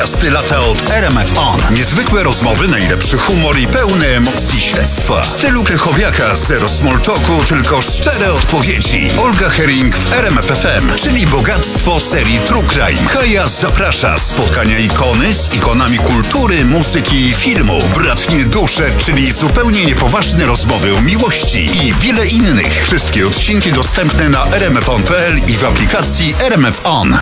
Podcasty lata od RMF On. Niezwykłe rozmowy, najlepszy humor i pełne emocji śledztwa. W stylu Krychowiaka, zero small talku, tylko szczere odpowiedzi. Olga Herring w RMF FM, czyli bogactwo serii True Crime. Kaja zaprasza. Spotkania ikony z ikonami kultury, muzyki i filmu. Bratnie dusze, czyli zupełnie niepoważne rozmowy o miłości i wiele innych. Wszystkie odcinki dostępne na rmfon.pl i w aplikacji RMF On.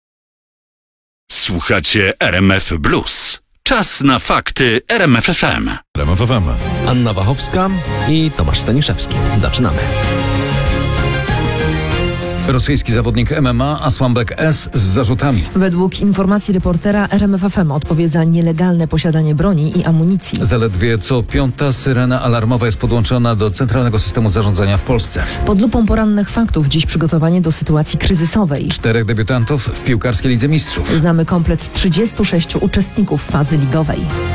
Słuchacie RMF Blues. Czas na fakty RMF FM. RMF FM. Anna Wachowska i Tomasz Staniszewski. Zaczynamy. Rosyjski zawodnik MMA Asłambek S. z zarzutami. Według informacji reportera RMF FM odpowie za nielegalne posiadanie broni i amunicji. Zaledwie co piąta syrena alarmowa jest podłączona do centralnego systemu zarządzania w Polsce. Pod lupą porannych faktów dziś przygotowanie do sytuacji kryzysowej. 4 debiutantów w piłkarskiej Lidze Mistrzów. Znamy komplet 36 uczestników fazy ligowej.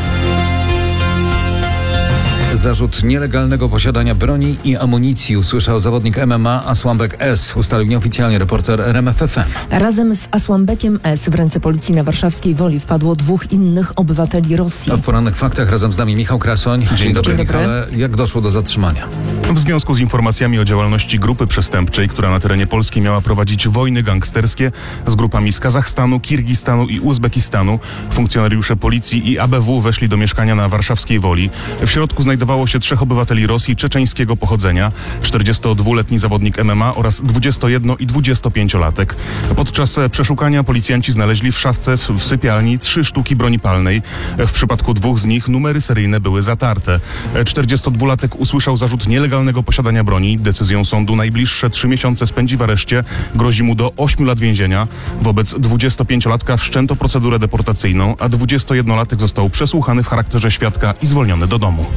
Zarzut nielegalnego posiadania broni i amunicji usłyszał zawodnik MMA Asłambek S. Ustalił nieoficjalnie reporter RMF FM. Razem z Asłambekiem S. w ręce policji na warszawskiej Woli wpadło 2 innych obywateli Rosji. A w porannych faktach razem z nami Michał Krasoń. Dzień dobry, Michale. Jak doszło do zatrzymania? W związku z informacjami o działalności grupy przestępczej, która na terenie Polski miała prowadzić wojny gangsterskie z grupami z Kazachstanu, Kirgistanu i Uzbekistanu, funkcjonariusze policji i ABW weszli do mieszkania na warszawskiej Woli. W środku znajdowało się 3 obywateli Rosji czeczeńskiego pochodzenia, 42-letni zawodnik MMA oraz 21- i 25-latek. Podczas przeszukania policjanci znaleźli w szafce w sypialni 3 sztuki broni palnej. W przypadku 2 z nich numery seryjne były zatarte. 42-latek usłyszał zarzut nielegalnego posiadania broni. Decyzją sądu najbliższe 3 miesiące spędzi w areszcie. Grozi mu do 8 lat więzienia. Wobec 25-latka wszczęto procedurę deportacyjną, a 21-latek został przesłuchany w charakterze świadka i zwolniony do domu.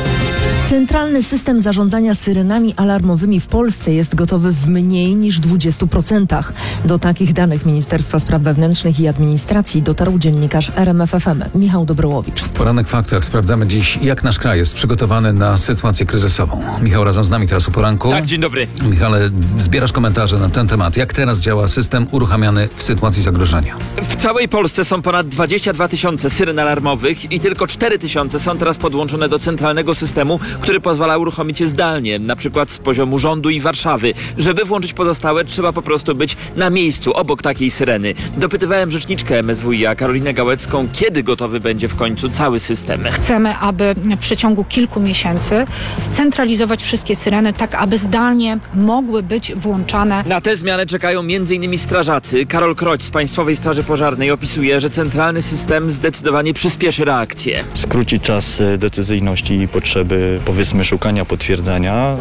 Centralny system zarządzania syrenami alarmowymi w Polsce jest gotowy w mniej niż 20%. Do takich danych Ministerstwa Spraw Wewnętrznych i Administracji dotarł dziennikarz RMF FM Michał Dobrołowicz. W porannych faktach sprawdzamy dziś, jak nasz kraj jest przygotowany na sytuację kryzysową. Michał razem z nami teraz o poranku. Tak, dzień dobry. Michale, zbierasz komentarze na ten temat. Jak teraz działa system uruchamiany w sytuacji zagrożenia? W całej Polsce są ponad 22 000 syren alarmowych i tylko 4 000 są teraz podłączone do centralnego systemu, który pozwala uruchomić je zdalnie, na przykład z poziomu rządu i Warszawy. Żeby włączyć pozostałe, trzeba po prostu być na miejscu, obok takiej syreny. Dopytywałem rzeczniczkę MSWiA Karolinę Gałecką, kiedy gotowy będzie w końcu cały system. Chcemy, aby w przeciągu kilku miesięcy scentralizować wszystkie syreny, tak aby zdalnie mogły być włączane. Na tę zmianę czekają m.in. strażacy. Karol Kroć z Państwowej Straży Pożarnej opisuje, że centralny system zdecydowanie przyspieszy reakcję. Skróci czas decyzyjności i potrzeby, powiedzmy, szukania potwierdzenia.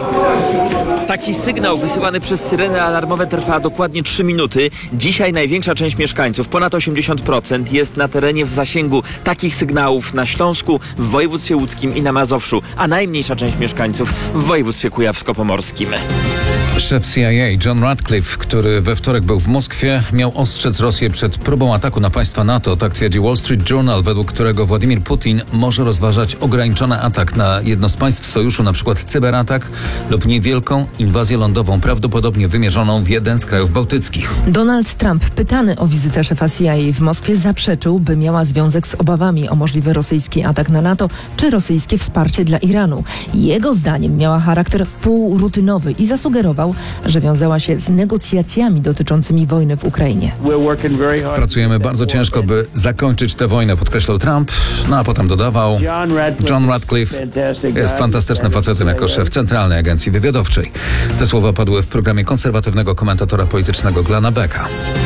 Taki sygnał wysyłany przez syreny alarmowe trwa dokładnie 3 minuty. Dzisiaj największa część mieszkańców, ponad 80%, jest na terenie w zasięgu takich sygnałów na Śląsku, w województwie łódzkim i na Mazowszu, a najmniejsza część mieszkańców w województwie kujawsko-pomorskim. Szef CIA John Ratcliffe, który we wtorek był w Moskwie, miał ostrzec Rosję przed próbą ataku na państwa NATO. Tak twierdzi Wall Street Journal, według którego Władimir Putin może rozważać ograniczony atak na jedno z państw sojuszu, na przykład cyberatak lub niewielką inwazję lądową, prawdopodobnie wymierzoną w jeden z krajów bałtyckich. Donald Trump, pytany o wizytę szefa CIA w Moskwie, zaprzeczył, by miała związek z obawami o możliwy rosyjski atak na NATO czy rosyjskie wsparcie dla Iranu. Jego zdaniem miała charakter półrutynowy i zasugerował, że wiązała się z negocjacjami dotyczącymi wojny w Ukrainie. Pracujemy bardzo ciężko, by zakończyć tę wojnę, podkreślał Trump, a potem dodawał: John Ratcliffe jest fantastycznym facetem jako szef Centralnej Agencji Wywiadowczej. Te słowa padły w programie konserwatywnego komentatora politycznego Glena Becka.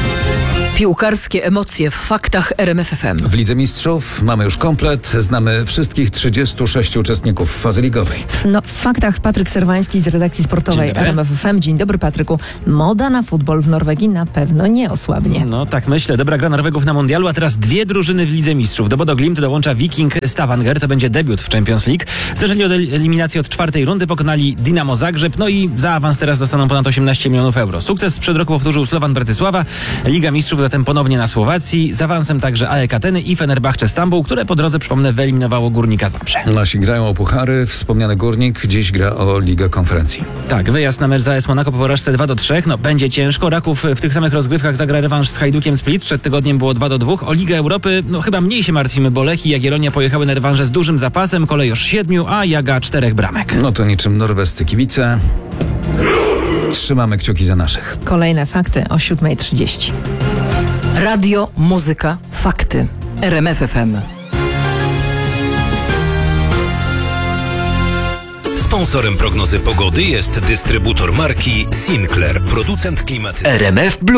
Piłkarskie emocje w faktach RMF FM. W Lidze Mistrzów mamy już komplet. Znamy wszystkich 36 uczestników fazy ligowej. W faktach Patryk Serwański z redakcji sportowej RMF FM. Dzień dobry, Patryku. Moda na futbol w Norwegii na pewno nie osłabnie. No tak myślę. Dobra gra Norwegów na mundialu, a teraz 2 drużyny w Lidze Mistrzów. Do Bodo Glimt dołącza Viking Stavanger. To będzie debiut w Champions League. Zderzeni od eliminacji od 4. rundy pokonali Dinamo Zagrzeb. No i za awans teraz dostaną ponad 18 milionów euro. Sukces sprzed roku powtórzył Slovan Bratysława. Liga Mistrzów zatem ponownie na Słowacji. Z awansem także AEK Ateny i Fenerbahce Stambuł, które po drodze, przypomnę, wyeliminowało Górnika Zabrze. Nasi grają o puchary, wspomniany Górnik dziś gra o Ligę Konferencji. Tak, wyjazd na mecz z AS Monaco po porażce 2-3. No, będzie ciężko. Raków w tych samych rozgrywkach zagra rewanż z Hajdukiem Split. Przed tygodniem było 2-2. O Ligę Europy chyba mniej się martwimy, bo Lech i Jagiellonia pojechały na rewanże z dużym zapasem. Kolejorz 7, a Jaga 4 bramek. No to niczym norwescy kibice. Trzymamy kciuki za naszych. Kolejne fakty o 7:30. Radio, muzyka, fakty. RMF FM. Sponsorem prognozy pogody jest dystrybutor marki Sinclair, producent klimatyzacji. RMF Blue.